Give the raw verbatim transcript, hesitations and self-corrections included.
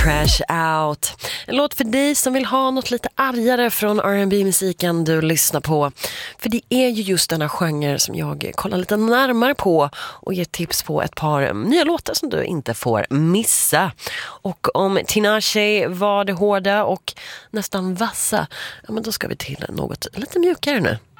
Crash Out. En låt för dig som vill ha något lite argare från R and B-musiken du lyssnar på. För det är ju just denna genre som jag kollar lite närmare på och ger tips på ett par nya låtar som du inte får missa. Och om Tinashe var det hårda och nästan vassa, ja, men då ska vi till något lite mjukare nu.